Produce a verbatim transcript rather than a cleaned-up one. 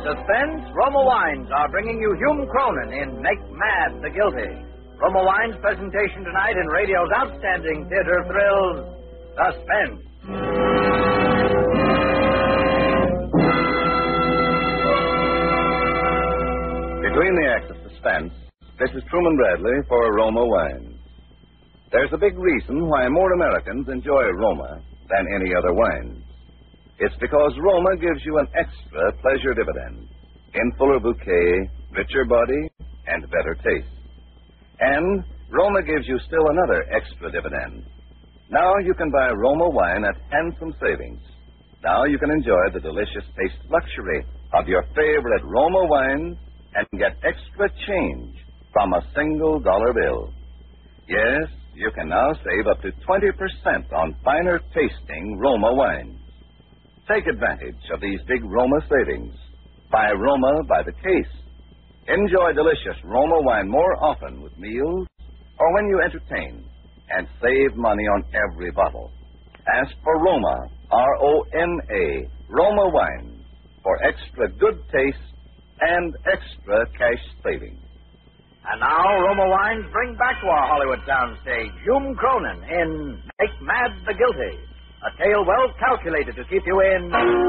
Suspense, Roma Wines are bringing you Hume Cronin in Make Mad the Guilty. Roma Wines' presentation tonight in radio's outstanding theater thrills, Suspense. Between the acts of Suspense, this is Truman Bradley for Roma Wines. There's a big reason why more Americans enjoy Roma than any other wines. It's because Roma gives you an extra pleasure dividend in fuller bouquet, richer body, and better taste. And Roma gives you still another extra dividend. Now you can buy Roma wine at handsome savings. Now you can enjoy the delicious taste luxury of your favorite Roma wines and get extra change from a single dollar bill. Yes, you can now save up to twenty percent on finer tasting Roma wines. Take advantage of these big Roma savings. Buy Roma by the case. Enjoy delicious Roma wine more often with meals or when you entertain, and save money on every bottle. Ask for Roma, R O M A, Roma wine, for extra good taste and extra cash savings. And now, Roma Wines bring back to our Hollywood soundstage Hume Cronin in Make Mad the Guilty, a tale well calculated to keep you in